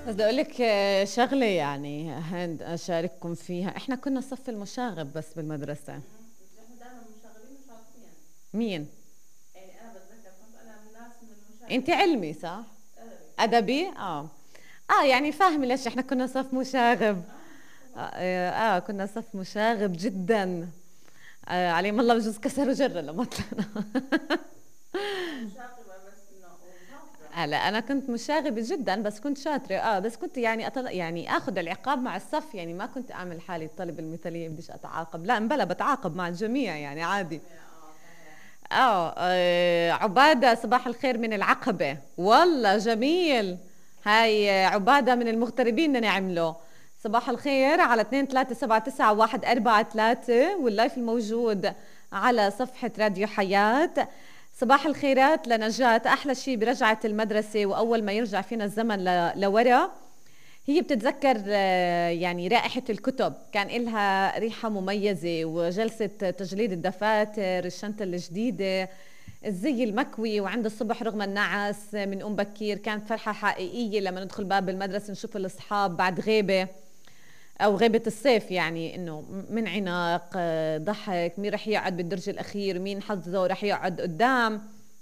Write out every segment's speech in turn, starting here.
بس بدي اقول لك شغله يعني هند اشارككم فيها. احنا كنا صف المشاغب بس بالمدرسه. احنا دائما مشاغبين وشاطرين. مين؟ يعني انا بتذكر كنت انا من الناس من انت المشاغبين. علمي صح؟ ادبي. ادبي يعني فاهمه ليش احنا كنا صف مشاغب. طبعا. كنا صف مشاغب جدا. عليهم الله بجوز كسروا جره لما طلعنا. انا مشاغبه بس انه وشاطره. هلا انا كنت مشاغبه جدا بس كنت شاطره، بس كنت يعني يعني اخذ العقاب مع الصف، يعني ما كنت اعمل حالي الطالب المثاليه بديش اتعاقب، لا مبلا بتعاقب مع الجميع يعني عادي. صحيح. عبادة صباح الخير من العقبة، والله جميل. هاي عبادة من المغتربين بدنا نعمله. صباح الخير على 2 3 7 9 1 4 3 واللايف الموجود على صفحة راديو حياة. صباح الخيرات لنجاة، أحلى شيء برجعة المدرسة وأول ما يرجع فينا الزمن لورا، هي بتتذكر يعني رائحة الكتب، كان إلها ريحة مميزة، وجلسة تجليد الدفاتر، الشنطة الجديدة، الزي المكوي، وعند الصبح رغم النعس من بكير، كانت فرحة حقيقية لما ندخل باب المدرسة نشوف الأصحاب بعد غيبة أو غيبة الصيف، يعني إنه من عناق ضحك، مين رح يقعد بالدرج الأخير، مين حظه رح يقعد قدام.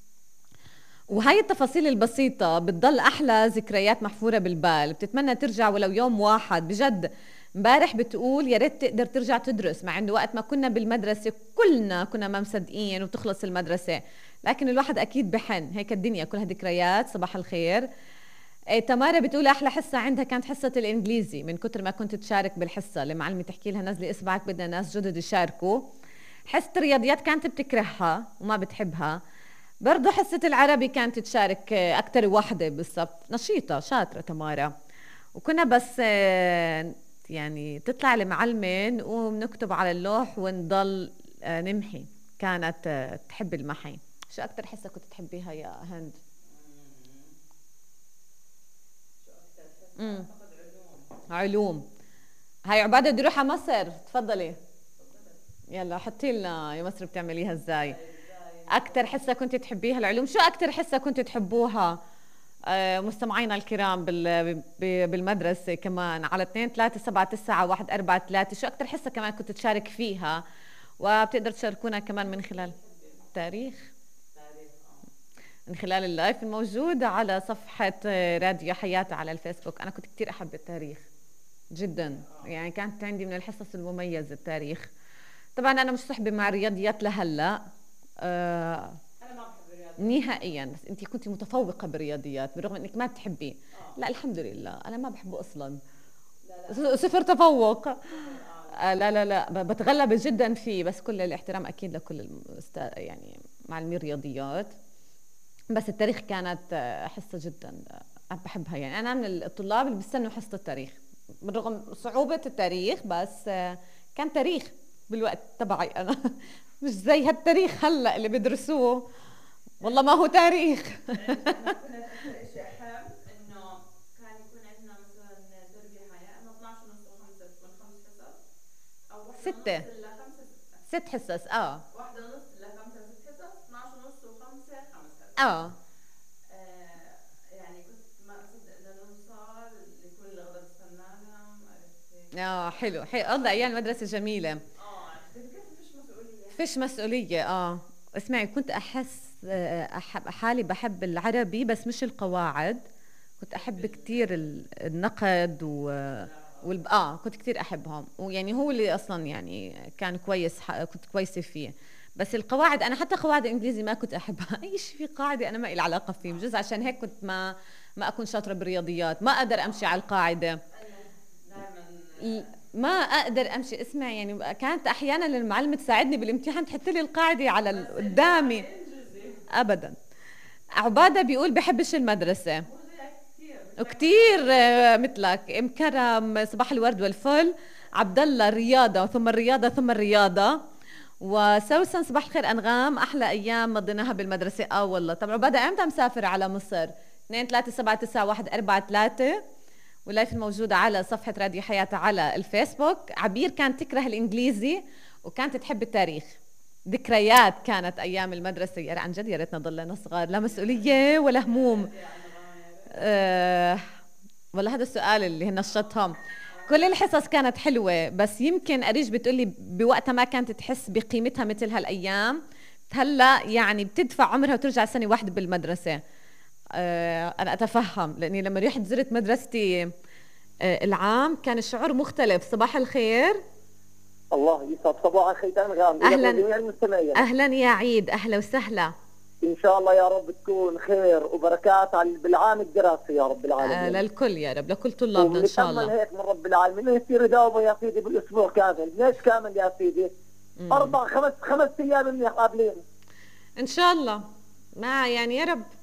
وهاي التفاصيل البسيطة بتضل أحلى ذكريات محفورة بالبال، بتتمنى ترجع ولو يوم واحد بجد. امبارح بتقول يا ريت تقدر ترجع تدرس، مع انه وقت ما كنا بالمدرسة كلنا كنا ما مصدقين وتخلص المدرسة، لكن الواحد اكيد بحن، هيك الدنيا كلها ذكريات. صباح الخير. تمارا بتقول احلى حصة عندها كانت حصة الانجليزي، من كتر ما كنت تشارك بالحصة المعلمة تحكي لها نزلي اصبعك بدنا ناس جدد يشاركوا. حصة الرياضيات كانت بتكرهها وما بتحبها. برضو حصة العربي كانت تشارك أكتر وحدة بالضبط، نشيطة شاطرة تمارا. وكنا بس يعني تطلع المعلمة نقوم نكتب على اللوح ونضل نمحي. كانت تحب المحي. شو أكتر حصة كنت تحبيها يا هند؟ شو اكثر حصه؟ مم. اعتقد علوم. علوم. هاي عبادة بدي اروح على مصر، تفضلي. تفضلت. يلا حطي لنا يا مصر بتعمليها ازاي. طيب ازاي اكتر حصة كنت تحبيها العلوم، شو اكتر حصة كنت تحبوها؟ مستمعينا الكرام بالمدرسة كمان على 2 3 7 9 1 4 3، شو أكتر حصة كمان كنت تشارك فيها؟ وبتقدر تشاركونا كمان من كنت خلال بتحبي التاريخ، تاريخ؟ من خلال اللايف الموجود على صفحة راديو حياة على الفيسبوك. أنا كنت كتير أحب التاريخ جدا، يعني كانت عندي من الحصص المميزة التاريخ. طبعا أنا مش صحبة مع الرياضيات لهلا آه، انا ما بحب الرياضيات. نهائيا، بس انت كنت متفوقه بالرياضيات بالرغم انك ما بتحبيه. اه. لا الحمد لله انا ما بحبه اصلا. لا لا انا صفر تفوق. صفر لا لا لا بتغلب جدا فيه، بس كل الاحترام اكيد لكل يعني معلمي الرياضيات. بس التاريخ كانت حصه جدا بحبها، يعني انا من الطلاب اللي بيستنوا حصه التاريخ بالرغم صعوبه التاريخ، بس كان تاريخ بالوقت تبعي انا. مش زي هالتاريخ هلا اللي بيدرسوه، والله ما هو تاريخ. انا كنت اكثر شيء احب انه كان يكون عندنا مثلا تربيه حياه انه 12 ونص و5 تكون 5 حصص، او واحدة ونص ستة. الا 5 6. 6 حصص واحدة ونص الا 5 6 حصص، 12 ونص و5 5 حصص. اه يعني كنت ما اصدق انه نوصل يكون الغدا بستنانا، عرفتي؟ حلو حلو، والله ايام المدرسة جميلة. عرفتي كيف فيش مسؤوليه. فيش مسؤولية. اسمعي كنت احس احب حالي بحب العربي بس مش القواعد، كنت تحب احب كتير النقد كنت كتير احبهم، ويعني هو اللي اصلا يعني كان كويس، كنت كويسة فيه. بس القواعد انا حتى قواعد الانجليزي ما كنت احبها. اي شيء في قاعدة انا ما لي علاقة فيه، بجوز عشان هيك كنت ما اكون شاطرة بالرياضيات، ما اقدر امشي على القاعدة. انا دائما ما اقدر امشي. اسمع يعني كانت احيانا المعلمه تساعدني بالامتحان تحط لي القاعده على بس قدامي. انجزي. ابدا. عباده بيقول بحبش المدرسه. مو زيك كثير، مش زيك وكتير مثالي. مثلك ام كرم صباح الورد والفل. عبد الله الرياضه ثم الرياضه ثم الرياضه. وسوسن صباح الخير انغام، احلى ايام مضيناها بالمدرسه. والله. طب عباده امتى مسافر على مصر؟ 2 3 7 9 1 4 3 واللايف الموجودة على صفحة راديو حياة على الفيسبوك. عبير كانت تكره الإنجليزي وكانت تحب التاريخ. ذكريات كانت أيام المدرسة، يا عن جد يا ريتنا ضلنا صغار، لا مسؤولية ولا يا هموم. ريت يا انغام، يا ريت. آه والله هذا السؤال اللي نشطهم. كل الحصص كانت حلوة، بس يمكن أريج بتقولي بوقتها ما كانت تحس بقيمتها مثل هالأيام. هلا يعني بتدفع عمرها وترجع سنة واحدة بالمدرسة. أنا أتفهم، لأني لما رحت زرت مدرستي العام كان الشعور مختلف. صباح الخير. الله يسعد صباحك خيتان غام. أهلا أهلا يا عيد، أهلا وسهلا. إن شاء الله يا رب تكون خير وبركات بالعام الدراسي يا رب العالمين. للكل يا رب، لكل طلابنا إن شاء الله. هيك من رب العالمين يصير دوبه يا سيدي بالأسبوع كامل. ليش كامل يا سيدي؟ 4 5 أيام منيح قابلين إن شاء الله. ما يعني يا رب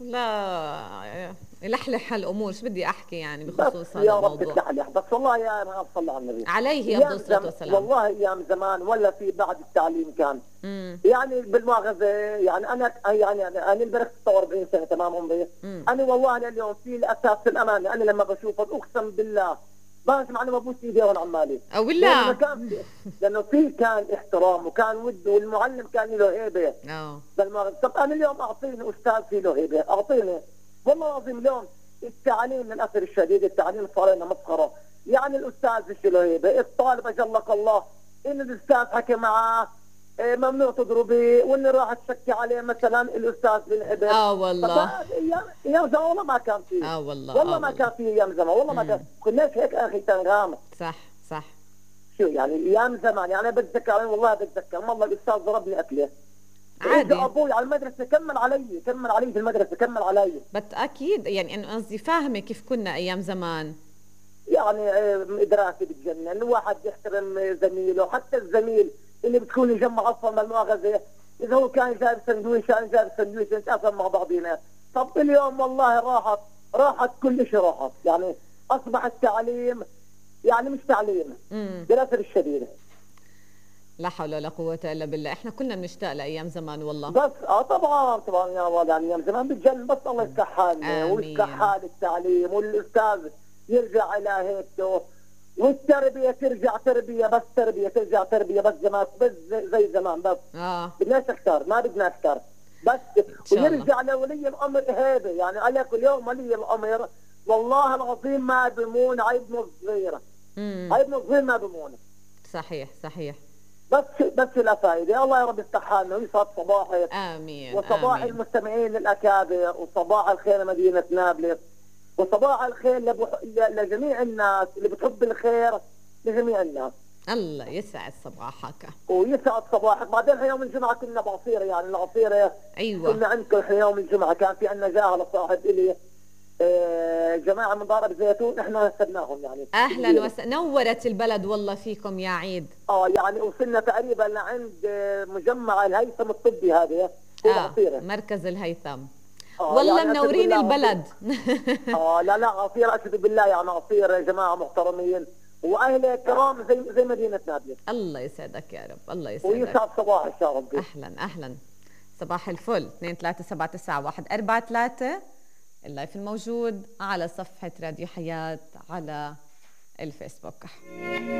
لا يلحلح هالامور. شو بدي احكي يعني بخصوص هذا الموضوع؟ يا رب تلحلح. بس والله يا ما صلى على النبي عليه افضل الصلاه والسلام. والله ايام زمان ولا في بعد التعليم كان يعني بالمؤاخذه. يعني انا البركت 46 سنه تمام عمري. انا والله اليوم في الاساس الامانه انا لما بشوفه اقسم بالله بسمع انا ببوس ايدي هون عمالي. او بالله لانه كان احترام وكان ود والمعلم كان له هيبه. بالمؤاخذه. طب انا اليوم اعطيني استاذ في له هيبه، اعطيني والله العظيم. اليوم التعليم للاسف الشديد التعليم صار لنا مسخره. يعني الاستاذ مش له هيبه، الطالب اجلك الله ان الاستاذ حكى معاه ممنوع تضربي، وان راح تشكي عليه مثلا الاستاذ بالهبه. والله ايام زمان والله ما كان فيه. والله ما كان فيه ايام زمان، والله ما كان. كناش هيك اخي تنغام. صح شو يعني ايام زمان. يعني انا بتذكر والله بتذكر والله الاستاذ ضربني اكله عادي. ابوي على المدرسه كمل علي في المدرسه كمل علي. اكيد يعني انا قصدي فاهمه كيف كنا ايام زمان. يعني ادراكي بتجنن. الواحد يحترم زميله، حتى الزميل اللي بتكون يجمع اصلا المؤاخذه اذا هو كان جايب سندويش انا جايب سندويش نتقاسم مع بعضينا. طب اليوم والله راحت كل شيء راحت. يعني اصبح التعليم يعني مش تعليم للاسف الشديد. لا حول ولا قوة إلا بالله. إحنا كلنا بنشتاق لأيام زمان والله. بس طبعا يا والله. يعني أيام زمان بتجنن. بس الله يفتح حالنا ويفتح حال التعليم والأستاذ يرجع إلى هيك والتربية ترجع تربية بس ترجع تربية بس زمان بس زي زمان بس. بدناش أكثر، ما بدنا أكثر بس. ويرجع لولي الأمر هيبة. يعني عليك اليوم ولي الأمر والله العظيم ما بمون عيبنا الصغير. عيبنا الصغير ما بمون. صحيح بس لا فائده. الله يا رب يفتح حالنا ويسعد صباحك. امين. وصباح المستمعين للاكابر، وصباح الخير لمدينه نابلس، وصباح الخير لجميع الناس اللي بتحب الخير لجميع الناس. الله يسعد صباحك ويسعد صباحك. بعدين يوم الجمعه كنا بعصيره. يعني العصيره ايوه كنا عندكم يوم الجمعه كان في عندنا جاهل صاحب الي جماعه من ضارب زيتون احنا اخذناهم. يعني اهلا وسهلا. نورت البلد والله فيكم يا عيد. يعني وصلنا تقريبا لعند مجمع الهيثم الطبي هذا مركز الهيثم. والله يعني منورين البلد. لا عصير اشهد بالله. يعني عصير جماعه محترمين واهل كرام زي مدينه نابلس. الله يسعدك يا رب. الله يسعدك ويسعد صباحك يا رب. اهلا صباح الفل. 2379143 اللايف الموجود على صفحة راديو حياة على الفيسبوك.